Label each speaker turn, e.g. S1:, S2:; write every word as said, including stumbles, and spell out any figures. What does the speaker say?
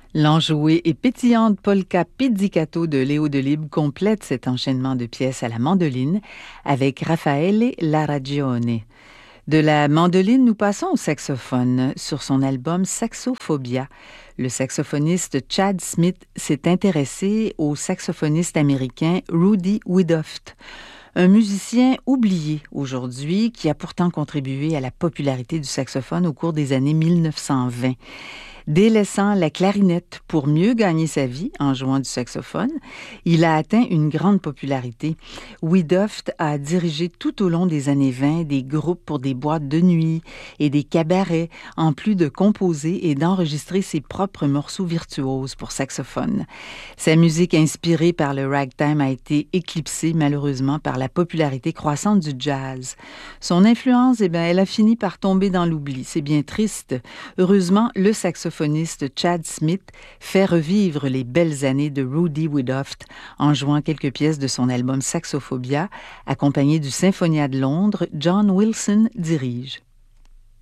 S1: L'enjouée et pétillante polka pizzicato de Léo Delibes complète cet enchaînement de pièces à la mandoline avec Raffaele Laragione. De la mandoline, nous passons au saxophone. Sur son album Saxophobia, le saxophoniste Chad Smith s'est intéressé au saxophoniste américain Rudy Wiedoeft, un musicien oublié aujourd'hui qui a pourtant contribué à la popularité du saxophone au cours des années mille neuf cent vingt. Délaissant la clarinette pour mieux gagner sa vie en jouant du saxophone, il a atteint une grande popularité. Wiedoeft a dirigé tout au long des années vingt des groupes pour des boîtes de nuit et des cabarets, en plus de composer et d'enregistrer ses propres morceaux virtuoses pour saxophone. Sa musique inspirée par le ragtime a été éclipsée malheureusement par la popularité croissante du jazz. Son influence, eh bien, elle a fini par tomber dans l'oubli. C'est bien triste. Heureusement, le saxophone Chad Smith fait revivre les belles années de Rudy Wiedoeft en jouant quelques pièces de son album Saxophobia, accompagné du Symphonia de Londres. John Wilson dirige.